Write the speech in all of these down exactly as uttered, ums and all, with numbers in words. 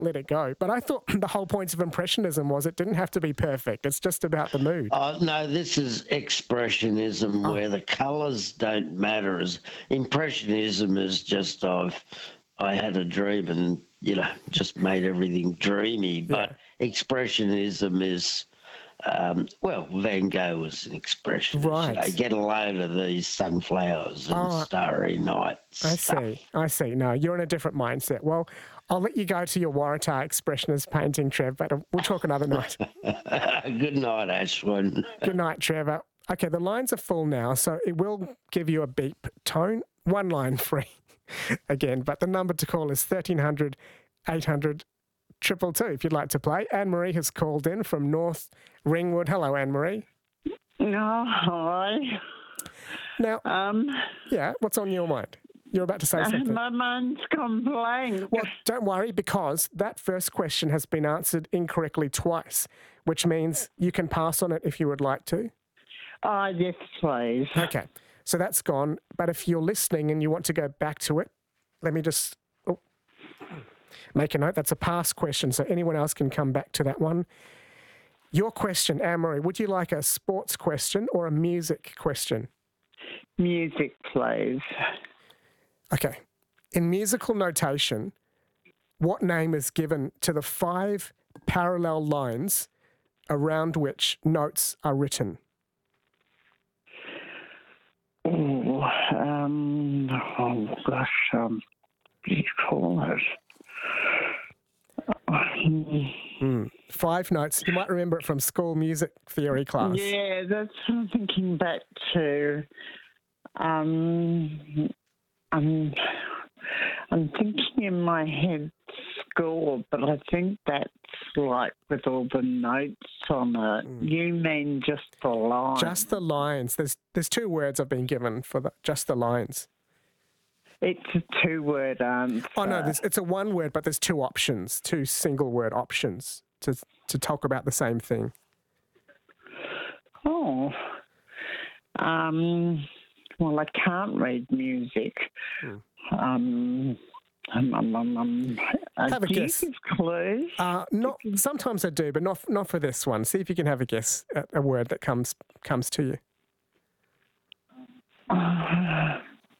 let it go. But I thought the whole point of Impressionism was it didn't have to be perfect. It's just about the mood. Oh, no, this is Expressionism Oh. where the colours don't matter. As Impressionism is just I've I had a dream and, you know, just made everything dreamy. But Yeah. Expressionism is, um, well, Van Gogh was an expressionist. Right. You know, get a load of these sunflowers and Oh, Starry Night I stuff. see. I see. No, you're in a different mindset. Well, I'll let you go to your Waratah Expressionist painting, Trev, but we'll talk another night. Good night, Ashwin. Good night, Trevor. Okay, the lines are full now, so it will give you a beep tone. One line free again, but the number to call is thirteen hundred, eight hundred, two two two if you'd like to play. Anne-Marie has called in from North Ringwood. Hello, Anne-Marie. Oh, hi. Now, Um, yeah, what's on your mind? You're about to say something. my mind's gone blank. Well, don't worry, because that first question has been answered incorrectly twice, which means you can pass on it if you would like to. Oh, yes, please. Okay, so that's gone. But if you're listening and you want to go back to it, let me just oh, make a note. That's a past question, so anyone else can come back to that one. Your question, Anne-Marie, would you like a sports question or a music question? Music, please. Okay. In musical notation, what name is given to the five parallel lines around which notes are written? Oh, um, oh gosh, um, what do you call it? Mm. Five notes. You might remember it from school music theory class. Yeah, that's what I'm thinking back to. Um, I'm, I'm thinking in my head score, but I think that's like with all the notes on it. Mm. You mean just the line? Just the lines. There's there's two words I've been given for the, just the lines. It's a two-word answer. Oh, no, there's, it's a one word, but there's two options, two single-word options to to talk about the same thing. Oh. Um, well, I can't read music. Mm. Um, um, um, um, um, uh, Have a do guess. you give clues? Uh, not sometimes I do, but not not for this one. See if you can have a guess at a word that comes comes to you. Uh,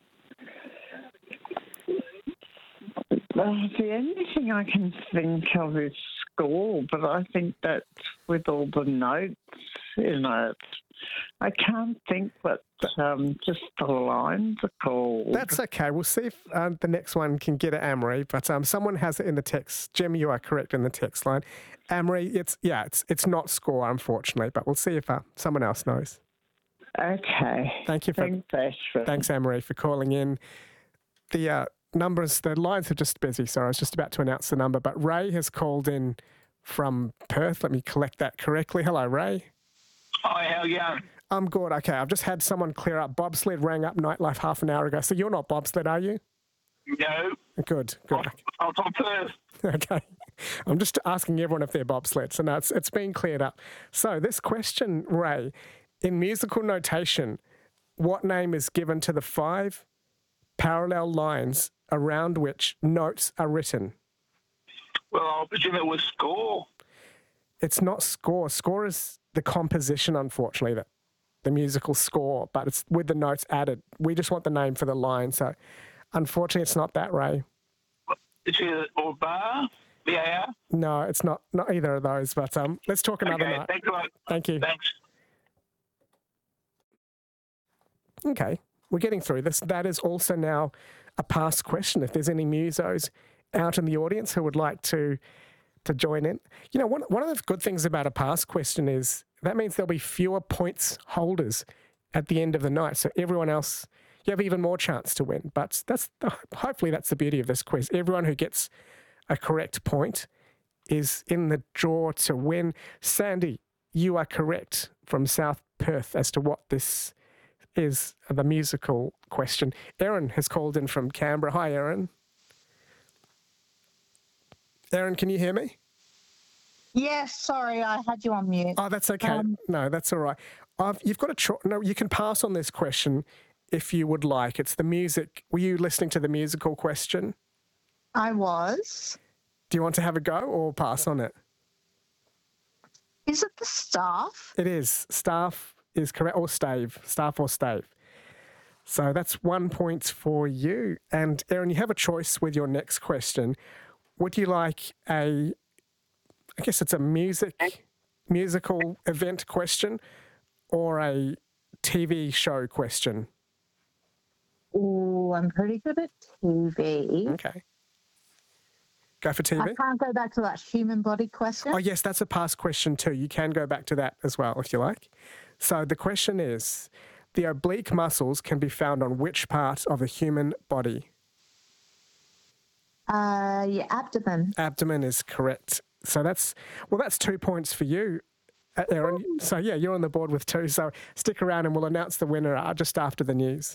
well, the only thing I can think of is score, but I think that's with all the notes in it. I can't think what um, just the lines are called. That's okay. We'll see if uh, the next one can get it, Anne-Marie. But um, someone has it in the text. Jim, you are correct in the text line. Anne-Marie, it's yeah, it's it's not score, unfortunately. But we'll see if uh, someone else knows. Okay. Thank you for Thanks, Ashford. thanks, Anne-Marie, for calling in. The uh, numbers, the lines are just busy. Sorry, I was just about to announce the number. But Ray has called in from Perth. Let me collect that correctly. Hello, Ray. Hi, how are you going? I'm good. Okay, I've just had someone clear up. Bobsled rang up Nightlife half an hour ago. So you're not bobsled, are you? No, Good, good. I'm, I'm from Perth. Okay. I'm just asking everyone if they're bobsled. So no, it's, it's been cleared up. So this question, Ray, in musical notation, what name is given to the five parallel lines around which notes are written? Well, I presume it was score. It's not score. Score is the composition, unfortunately, that the musical score, but it's with the notes added. We just want the name for the line. So unfortunately, it's not that, Ray. Is it or bar? B A R? No, it's not not either of those. But um, let's talk another Okay, night. thanks a lot. Thank you. Thanks. Okay, we're getting through this. That is also now a past question. If there's any musos out in the audience who would like to to join in. You know, one, one of the good things about a past question is that means there'll be fewer points holders at the end of the night. So everyone else, you have even more chance to win. But that's the, hopefully that's the beauty of this quiz. Everyone who gets a correct point is in the draw to win. Sandy, you are correct from South Perth as to what this is, the musical question. Erin has called in from Canberra. Hi, Erin. Erin, can you hear me? Yes, sorry, I had you on mute. Oh, that's okay. Um, no, that's all right. I've, you've got a tr- no. You can pass on this question if you would like. It's the music. Were you listening to the musical question? I was. Do you want to have a go or pass on it? Is it the staff? It is. Staff is correct, or stave. Staff or stave. So that's one point for you. And Erin, you have a choice with your next question. Would you like a, I guess it's a music, musical event question or a T V show question? Oh, I'm pretty good at T V. Okay. Go for T V? I can't go back to that human body question. Oh, yes, that's a past question too. You can go back to that as well if you like. So the question is, the oblique muscles can be found on which part of the human body? Uh, your abdomen. Abdomen is correct. So that's, well, that's two points for you, uh, Erin. So, yeah, you're on the board with two. So stick around and we'll announce the winner uh, just after the news.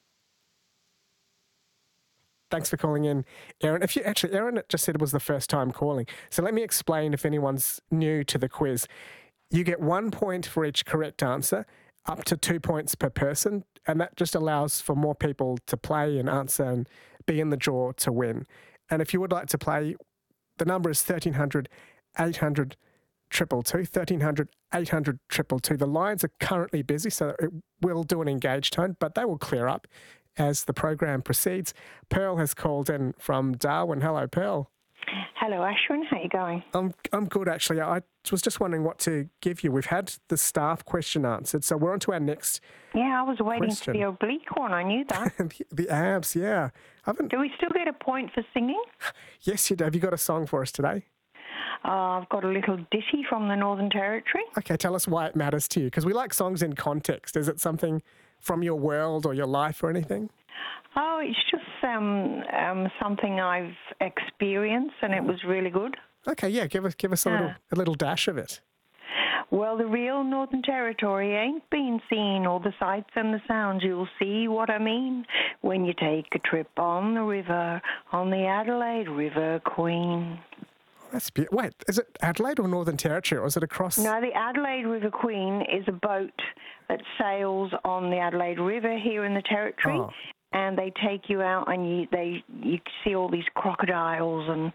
Thanks for calling in, Erin. If you actually, Erin just said it was the first time calling. So let me explain if anyone's new to the quiz. You get one point for each correct answer, up to two points per person, and that just allows for more people to play and answer and be in the draw to win. And if you would like to play, the number is thirteen hundred, eight hundred, two two two, thirteen hundred, eight hundred, two two two. The lines are currently busy, so it will do an engaged tone, but they will clear up as the program proceeds. Pearl has called in from Darwin. Hello, Pearl. Hello, Ashwin. How you going? I'm I'm good, actually. I was just wondering what to give you. We've had the staff question answered, so we're on to our next Yeah, I was waiting question. for the oblique one. I knew that. the, the abs, yeah. I haven't. Do we still get a point for singing? Yes, you do. Have you got a song for us today? Uh, I've got a little ditty from the Northern Territory. Okay, tell us why it matters to you, because we like songs in context. Is it something from your world or your life or anything? Oh, it's just um, um, something I've experienced, and it was really good. Okay, yeah, give us give us a Yeah. little a little dash of it. Well, the real Northern Territory ain't been seen, all the sights and the sounds. You'll see what I mean when you take a trip on the river, on the Adelaide River Queen. That's be- Wait, is it Adelaide or Northern Territory, or is it across? No, the Adelaide River Queen is a boat that sails on the Adelaide River here in the Territory, Oh. and they take you out, and you they you see all these crocodiles and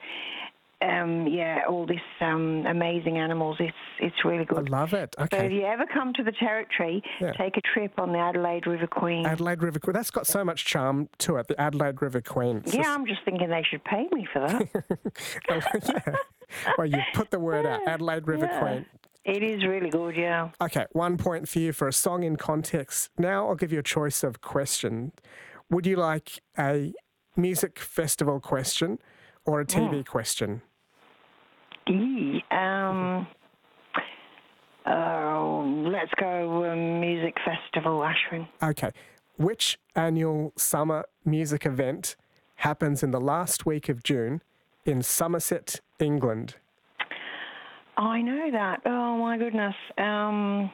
um, yeah, all these um, amazing animals. It's it's really I good. love it. So if Okay. you ever come to the Territory, Yeah. take a trip on the Adelaide River Queen. Adelaide River Queen. That's got so much charm to it, the Adelaide River Queen. It's yeah, just- I'm just thinking they should pay me for that. yeah. Well, you put the word out, Adelaide River Yeah. Queen. It is really good, yeah. Okay, one point for you for a song in context. Now I'll give you a choice of question. Would you like a music festival question or a T V Hmm. question? Eee, um, uh, let's go um, music festival, Ashwin. Okay. Which annual summer music event happens in the last week of June in Somerset, England? I know that. Oh my goodness. Um,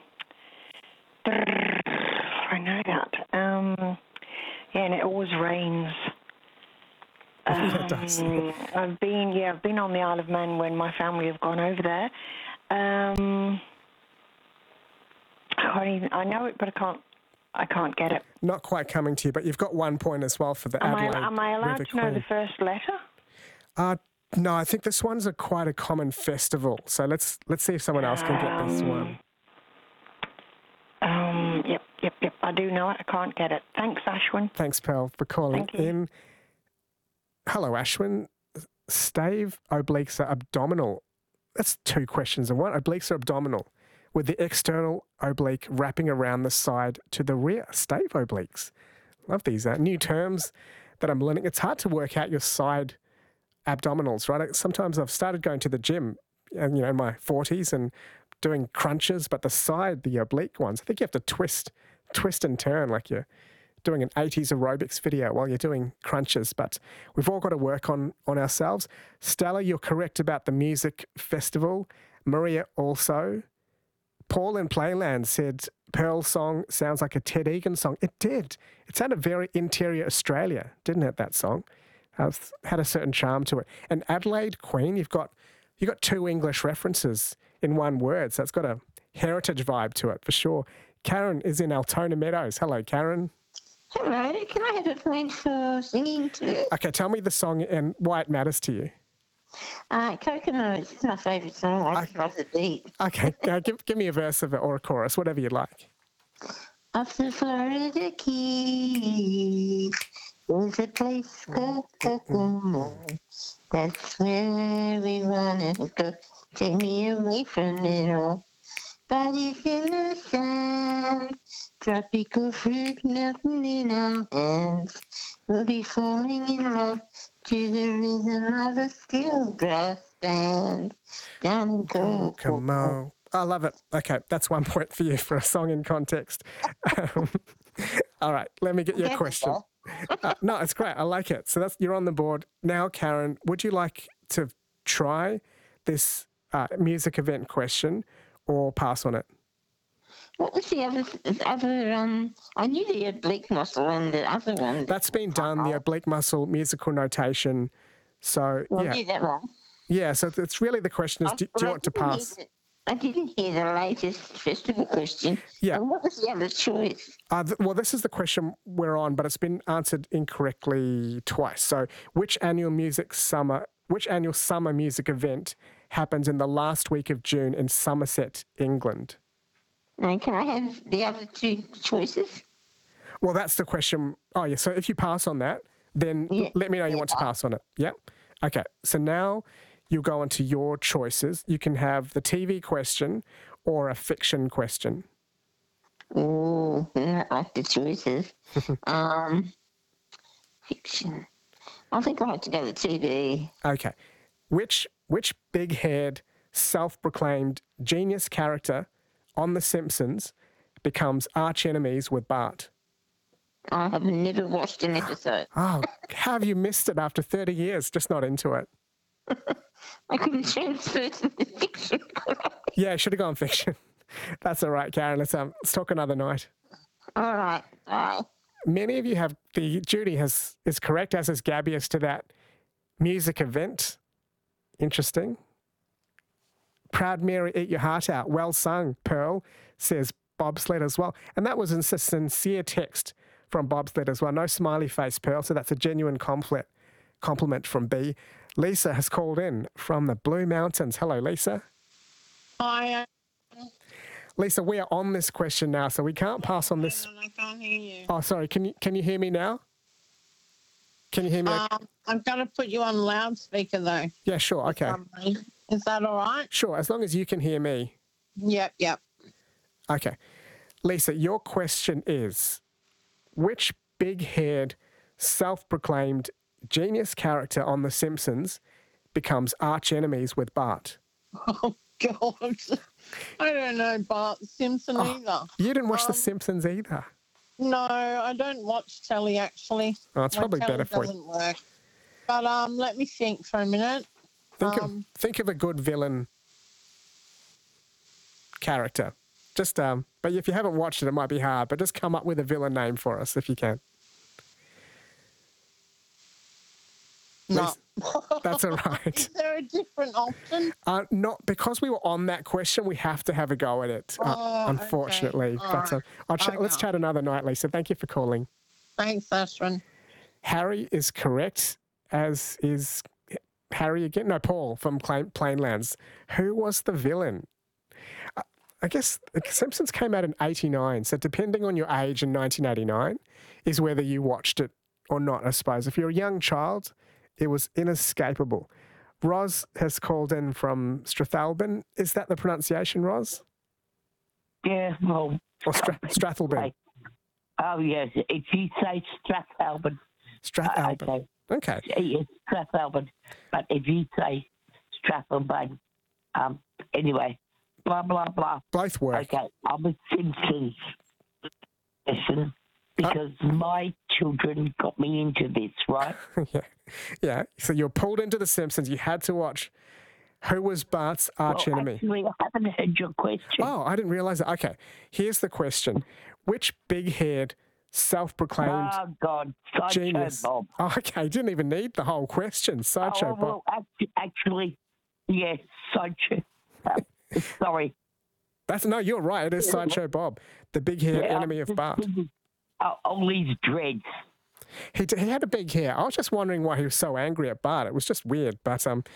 I know that. Um, yeah, and it always rains. Yeah, it does. Um, I've been, yeah, I've been on the Isle of Man when my family have gone over there. Um, I can't even. I know it, but I can't. I can't get it. Not quite coming to you, but you've got one point as well for the Am I, Adelaide am I allowed River to know Queen. the first letter? Uh, no, I think this one's a quite a common festival. So let's let's see if someone else can get this one. Um, yep, yep, yep. I do know it. I can't get it. Thanks, Ashwin. Thanks, Pearl, for calling Thank you. in. Hello, Ashwin. Stave, obliques are abdominal. That's two questions in one. Obliques are abdominal, with the external oblique wrapping around the side to the rear. Stave obliques. Love these uh, new terms that I'm learning. It's hard to work out your side abdominals, right? Sometimes I've started going to the gym, and you know, in my forties and doing crunches, but the side, the oblique ones, I think you have to twist, twist and turn like you're doing an eighties aerobics video while you're doing crunches. But we've all got to work on on ourselves. Stella, you're correct about the music festival. Maria also. Paul in Playland said Pearl's song sounds like a Ted Egan song. It did. It sounded very interior Australia, didn't it, that song? Uh, had a certain charm to it. And Adelaide Queen, you've got you've got two English references in one word, so it's got a heritage vibe to it for sure. Karen is in Altona Meadows. Hello, Karen. Hello, can I have a point for singing too? Okay, tell me the song and why it matters to you. Uh, Kokomo is my favourite song. I just love the beat. Okay, uh, give, give me a verse of it or a chorus, whatever you'd like. Off the Florida Keys, there's a place called Kokomo. That's where we wanna go. Take me away from it all. Bodies in the sand, tropical fruit melting in our hands. We'll be falling in love to the rhythm of a steel brass band. Down in Kokomo. Kokomo. I love it. Okay, that's one point for you for a song in context. Um, all right, let me get your question. Uh, no, it's great. I like it. So that's you're on the board now, Karen. Would you like to try this uh, music event question or pass on it? What was the other, the other, um, I knew the oblique muscle and the other one. That's been done, the oblique muscle musical notation. So, Well, yeah. I knew that one. Yeah, so it's really the question is, do, do you I want to didn't hear pass? the- I didn't hear the latest festival question. Yeah. And what was the other choice? Uh, th- well, this is the question we're on, but it's been answered incorrectly twice. So, which annual music summer, which annual summer music event happens in the last week of June in Somerset, England? Now, can I have the other two choices? Well, that's the question. Oh, yeah. So if you pass on that, then Yeah. let me know you want to pass on it. Yeah. Okay. So now you'll go on to your choices. You can have the T V question or a fiction question. Oh, I like the choices. um, fiction. I think I have to go to T V. Okay. Which which big-haired, self-proclaimed genius character on The Simpsons becomes arch enemies with Bart? I have never watched an episode. Oh, how have you missed it after thirty years? Just not into it. I couldn't transfer to the fiction. Yeah, should have gone fiction. That's all right, Karen. Let's um, let's talk another night. All right. Bye. Many of you have the Judy has is correct, as is Gabby, as to that music event. Interesting. Proud Mary, eat your heart out. Well sung, Pearl, says Bobsled as well. And that was a sincere text from Bobsled as well. No smiley face, Pearl. So that's a genuine compliment, compliment from B. Lisa has called in from the Blue Mountains. Hello, Lisa. Hi. Lisa, we are on this question now, so we can't pass on this. I can't hear you. Oh, sorry. Can you can you hear me now? Can you hear me? Um, I'm going to put you on loudspeaker though. Yeah, sure. Okay. Is that all right? Sure, as long as you can hear me. Yep, yep. Okay. Lisa, your question is, which big-haired, self-proclaimed genius character on The Simpsons becomes arch enemies with Bart? Oh, God. I don't know Bart Simpson Oh, either. You didn't watch The Um, Simpsons either. No, I don't watch telly actually. Oh, it's My probably telly better for you. doesn't work. But um, let me think for a minute. Think um, of think of a good villain character. Just um, but if you haven't watched it, it might be hard. But just come up with a villain name for us if you can. No. That's all right. Is there a different option? Uh, not because we were on that question, we have to have a go at it. uh, Oh, okay. unfortunately, All but uh, right. I'll ch- I let's know. chat another night, Lisa. Thank you for calling. Thanks, Ashwin. Harry is correct, as is Harry again. No, Paul from Plain, Plainlands. Who was the villain? Uh, I guess The Simpsons came out in eighty-nine, so depending on your age in nineteen eighty-nine is whether you watched it or not, I suppose. If you're a young child, it was inescapable. Roz has called in from Strathalbyn. Is that the pronunciation, Roz? Yeah, well. Or Stra- Strathalbyn? Oh, yes. If you say Strathalbyn. Strathalbyn. Uh, okay. Yes, Strathalbyn. But if you say Strathalbyn, um, anyway, blah, blah, blah. Both work. Okay, I'm a Simpsons person because uh, my children got me into this, right? yeah. Yeah. So you're pulled into The Simpsons. You had to watch. Who was Bart's arch well, enemy? Actually, I haven't heard your question. Oh, I didn't realise that. Okay. Here's the question. Which big-haired, self-proclaimed oh, God, Sideshow genius... Bob. Oh, okay. You didn't even need the whole question. Sideshow oh, well, Bob. Actually, yes, Sideshow. Uh, sorry. That's No, you're right. It is Sideshow Bob, the big-haired yeah, enemy of Bart. Uh, all these dreads. He, he had a big hair. I was just wondering why he was so angry at Bart. It was just weird. But um,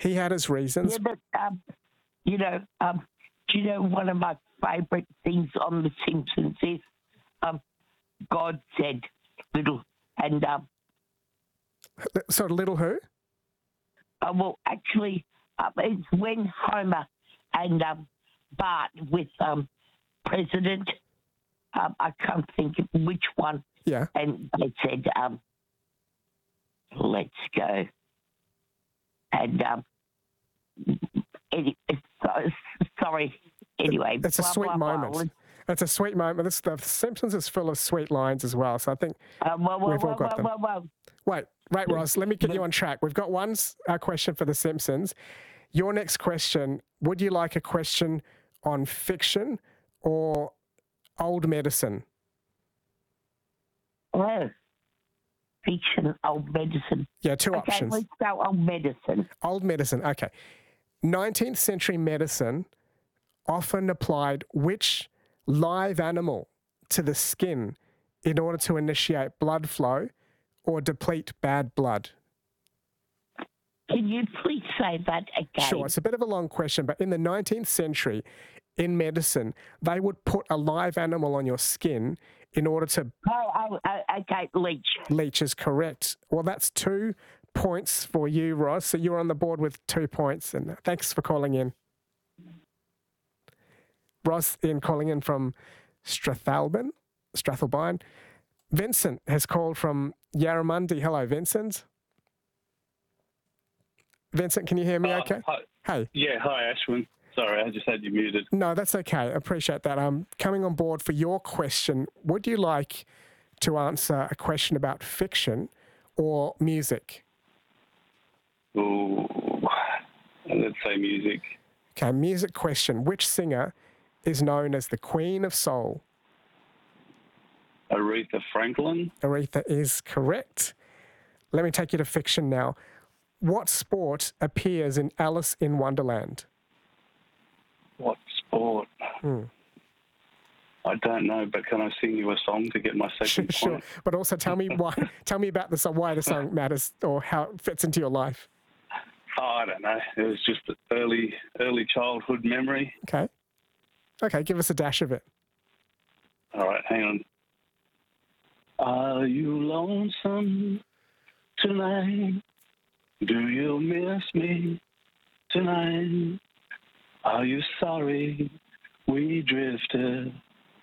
He had his reasons. Yeah, but, um, you know, um, do you know one of my favourite things on The Simpsons is um, God said little, and um, So little who? uh, well, actually, uh, it's when Homer and um, Bart with um, President, um, I can't think of which one, Yeah. and they said, um, let's go. And, um, any, so, sorry, anyway. It's a blah, sweet blah, blah. moment. It's a sweet moment. This, the Simpsons is full of sweet lines as well. So I think Uh, whoa, whoa, we've all whoa, got whoa, them. whoa, whoa. Wait, wait, Ross, let me get you on track. We've got one s- uh, question for The Simpsons. Your next question, would you like a question on fiction or old medicine? Oh, fiction, old medicine. Yeah, two Okay, options. let's go old medicine. Old medicine, okay. nineteenth century medicine often applied which live animal to the skin in order to initiate blood flow or deplete bad blood? Can you please say that again? Sure, it's a bit of a long question, but in the nineteenth century, in medicine, they would put a live animal on your skin in order to Oh, oh, oh, okay, leech. leech is correct. Well, that's two points for you, Ross. So you're on the board with two points, and thanks for calling in. Ross in calling in from Strathalbyn, Strathalbyn. Vincent has called from Yarramundi. Hello, Vincent. Vincent, can you hear me Uh, okay? hi. Hey. Yeah, hi, Ashwin. Sorry, I just had you muted. No, that's okay. I appreciate that. I'm coming on board for your question. Would you like to answer a question about fiction or music? Ooh, let's say music. Okay, music question. Which singer is known as the Queen of Soul? Aretha Franklin. Aretha is correct. Let me take you to fiction now. What sport appears in Alice in Wonderland? What sport? Hmm. I don't know, but can I sing you a song to get my second Sure, point? but also tell me why. Tell me about the song, why the song matters, or how it fits into your life. Oh, I don't know. It was just an early, early childhood memory. Okay. Okay, give us a dash of it. All right, hang on. Are you lonesome tonight? Do you miss me tonight? Are you sorry we drifted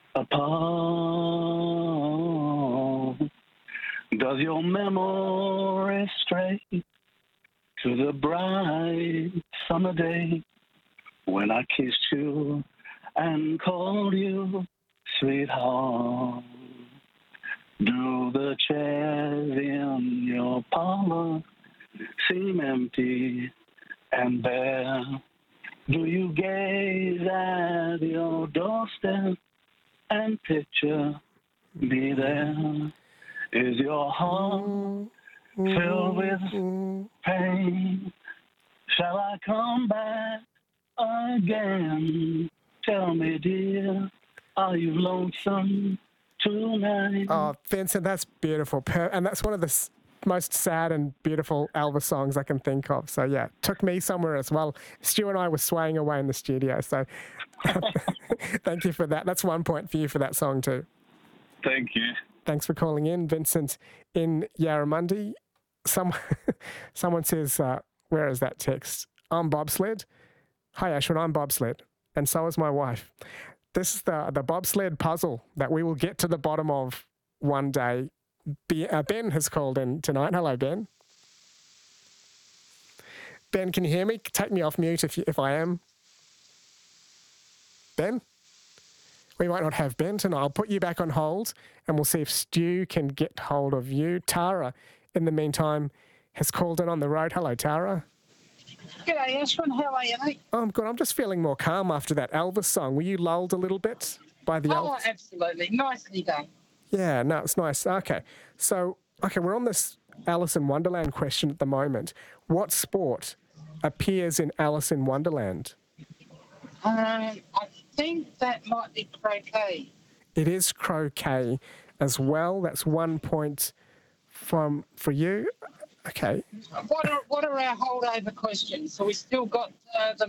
apart? Does your memory stray to the bright summer day when I kissed you and called you sweetheart? Do the chairs in your parlor seem empty and bare? Do you gaze at your doorstep and picture me there? Is your heart filled with pain? Shall I come back again? Tell me, dear, are you lonesome tonight? Oh, Vincent, that's beautiful. Per- and that's one of the s- most sad and beautiful Elvis songs I can think of. So, yeah, took me somewhere as well. Stu and I were swaying away in the studio. So, thank you for that. That's one point for you for that song, too. Thank you. Thanks for calling in, Vincent in Yarramundi. Some, someone says, uh, where is that text? I'm bobsled. Hi, Ashwin, I'm bobsled. And so is my wife. This is the, the bobsled puzzle that we will get to the bottom of one day. Be, uh, Ben has called in tonight. Hello, Ben. Ben, can you hear me? Take me off mute if, you, if I am. Ben? We might not have Ben tonight. I'll put you back on hold and we'll see if Stu can get hold of you. Tara, in the meantime, has called in on the road. Hello, Tara. G'day, Ashwin. How are you, mate? Oh, I'm good. I'm just feeling more calm after that Elvis song. Were you lulled a little bit by the Oh, Elvis? absolutely. Nicely done. Yeah, no, it's nice. Okay. So, okay, we're on this Alice in Wonderland question at the moment. What sport appears in Alice in Wonderland? Um, I think that might be croquet. It is croquet as well. That's one point from for you. Okay. What are what are our holdover questions? So we still got uh, the